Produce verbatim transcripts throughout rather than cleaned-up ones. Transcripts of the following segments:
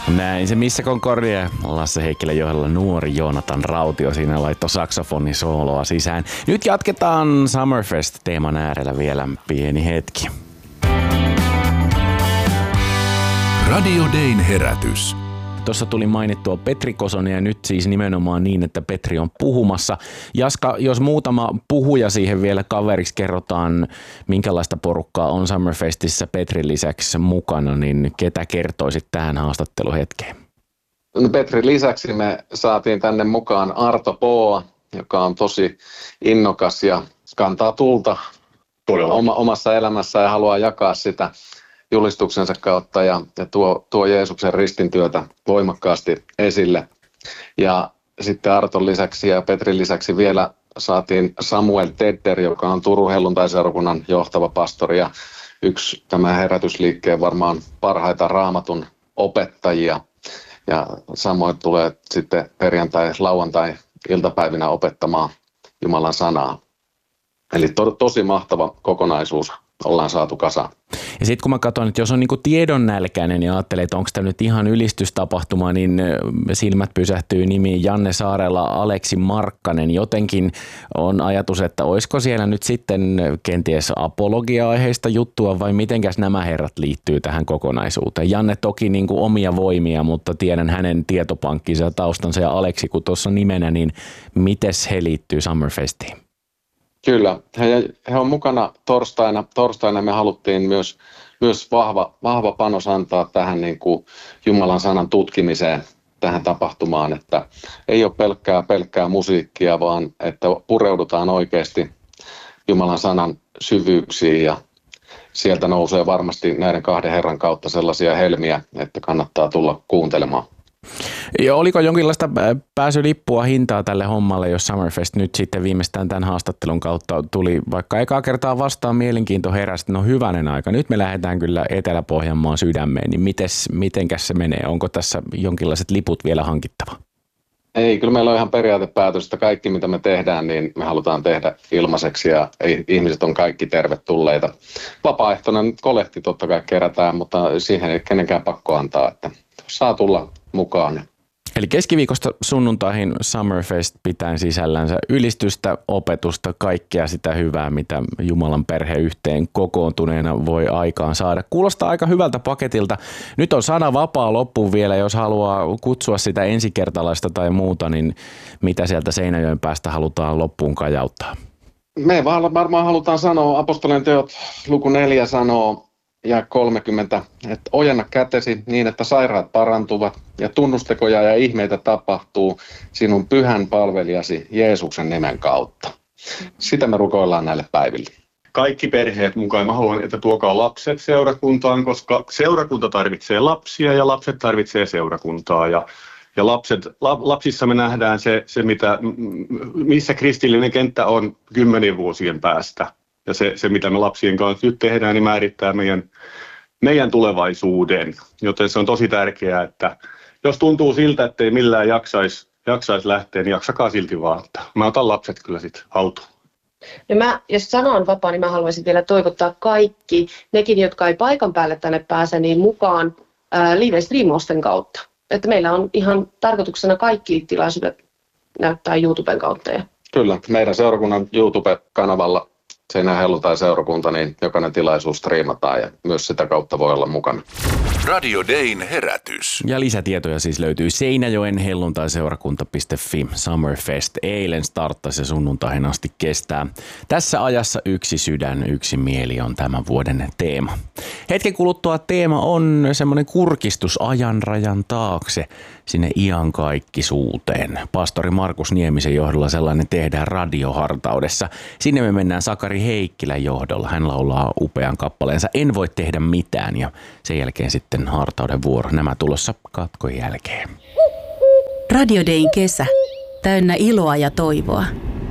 Näin se Missä Concordia. Lasse Heikkilän johdolla nuori Joonatan Rautio siinä laittoi saksofonisooloa sisään. Nyt jatketaan Summerfest-teeman äärellä vielä pieni hetki. Radio Dayn herätys. Tuossa tuli mainittua Petri Kosonen ja nyt siis nimenomaan niin, että Petri on puhumassa. Jaska, jos muutama puhuja siihen vielä kaveriksi kerrotaan, minkälaista porukkaa on Summerfestissä Petrin lisäksi mukana, niin ketä kertoisit tähän haastatteluhetkeen? No Petrin lisäksi me saatiin tänne mukaan Arto Poa, joka on tosi innokas ja kantaa tulta oma, omassa elämässään ja haluaa jakaa sitä julistuksensa kautta ja, ja tuo, tuo Jeesuksen ristintyötä voimakkaasti esille. Ja sitten Arton lisäksi ja Petrin lisäksi vielä saatiin Samuel Tedder, joka on Turun helluntaiseurakunnan johtava pastori ja yksi tämän herätysliikkeen varmaan parhaita raamatun opettajia. Ja Samuel tulee sitten perjantai, lauantai iltapäivinä opettamaan Jumalan sanaa. Eli to, tosi mahtava kokonaisuus ollaan saatu kasaan. Ja sitten kun mä katson, että jos on niinku tiedonnälkäinen ja ajattelee, että onko tämä nyt ihan ylistystapahtuma, niin silmät pysähtyy nimiin Janne Saarella, Aleksi Markkanen. Jotenkin on ajatus, että olisiko siellä nyt sitten kenties apologia-aiheista juttua vai mitenkäs nämä herrat liittyy tähän kokonaisuuteen. Janne toki niinku omia voimia, mutta tiedän hänen tietopankkinsa ja taustansa ja Aleksi kun tuossa nimenä, niin mites he liittyy Summerfestiin? Kyllä, he, he on mukana torstaina. Torstaina me haluttiin myös, myös vahva, vahva panos antaa tähän niin kuin Jumalan sanan tutkimiseen, tähän tapahtumaan, että ei ole pelkkää, pelkkää musiikkia, vaan että pureudutaan oikeasti Jumalan sanan syvyyksiin ja sieltä nousee varmasti näiden kahden herran kautta sellaisia helmiä, että kannattaa tulla kuuntelemaan. Ja oliko jonkinlaista pääsylippua hintaa tälle hommalle, jos Summerfest nyt sitten viimeistään tämän haastattelun kautta tuli vaikka ekaa kertaa vastaan mielenkiinto heräsi, no hyvänen aika, nyt me lähdetään kyllä Etelä-Pohjanmaan sydämeen, niin mites, mitenkäs se menee? Onko tässä jonkinlaiset liput vielä hankittava? Ei, kyllä meillä on ihan periaatepäätös, että kaikki mitä me tehdään, niin me halutaan tehdä ilmaiseksi ja ihmiset on kaikki tervetulleita. Vapaaehtoinen kolehti totta kai kerätään, mutta siihen ei kenenkään pakko antaa, että saa tulla mukaan. Eli keskiviikosta sunnuntaihin Summerfest pitää sisällänsä ylistystä, opetusta, kaikkea sitä hyvää, mitä Jumalan perhe yhteen kokoontuneena voi aikaan saada. Kuulostaa aika hyvältä paketilta. nyt on sana vapaa loppuun vielä, jos haluaa kutsua sitä ensikertalaista tai muuta, niin mitä sieltä Seinäjoen päästä halutaan loppuun kajauttaa? Me varmaan halutaan sanoa, apostolien teot luku neljä sanoo, ja kolmekymmentä, että ojenna kätesi niin, että sairaat parantuvat ja tunnustekoja ja ihmeitä tapahtuu sinun pyhän palvelijasi Jeesuksen nimen kautta. Sitä me rukoillaan näille päiville. Kaikki perheet mukaan. Mä haluan, että tuokaa lapset seurakuntaan, koska seurakunta tarvitsee lapsia ja lapset tarvitsee seurakuntaa. Ja, ja lapset, la, lapsissa me nähdään se, se mitä, missä kristillinen kenttä on kymmenien vuosien päästä. Ja se, se, mitä me lapsien kanssa nyt tehdään, niin määrittää meidän, meidän tulevaisuuden. Joten se on tosi tärkeää, että jos tuntuu siltä, että ei millään jaksaisi jaksais lähteä, niin jaksakaa silti vaan. Mä otan lapset kyllä sitten autoon. No mä, jos sana on vapaa, niin mä haluaisin vielä toivottaa kaikki, nekin, jotka ei paikan päälle tänne pääse, niin mukaan ää, live streamausten kautta. Että meillä on ihan tarkoituksena kaikki tilaisuudet näyttää YouTuben kautta. Kyllä, meidän seurakunnan YouTube-kanavalla Seinäjoen helluntai-seurakunta, niin jokainen tilaisuus striimataan ja myös sitä kautta voi olla mukana. Radio Dayn herätys. Ja lisätietoja siis löytyy Seinäjoen helluntai-seurakunta piste fi. Summerfest eilen starttasi ja sunnuntaihin asti kestää. Tässä ajassa yksi sydän, yksi mieli on tämän vuoden teema. Hetken kuluttua teema on semmoinen kurkistus ajan rajan taakse sinne iankaikkisuuteen. Pastori Markus Niemisen johdolla sellainen tehdään radiohartaudessa. Sinne me mennään Sakari Heikkilän johdolla. Hän laulaa upean kappaleensa En voi tehdä mitään ja sen jälkeen sitten hartauden vuoro. Nämä tulossa katkon jälkeen. Radio Dayn kesä. Täynnä iloa ja toivoa.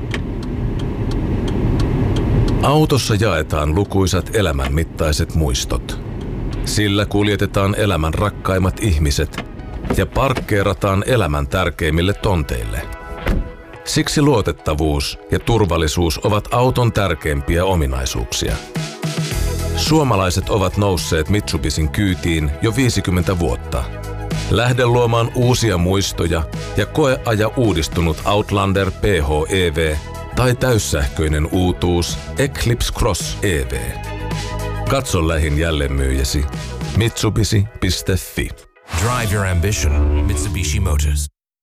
Autossa jaetaan lukuisat elämänmittaiset muistot. Sillä kuljetetaan elämän rakkaimmat ihmiset ja parkkeerataan elämän tärkeimmille tonteille. Siksi luotettavuus ja turvallisuus ovat auton tärkeimpiä ominaisuuksia. Suomalaiset ovat nousseet Mitsubishin kyytiin jo viisikymmentä vuotta. Lähde luomaan uusia muistoja ja koeaja uudistunut Outlander P H E V tai täyssähköinen uutuus Eclipse Cross E V. Katso lähin jälleenmyyjäsi mitsubishi piste fi. Drive your ambition, Mitsubishi Motors.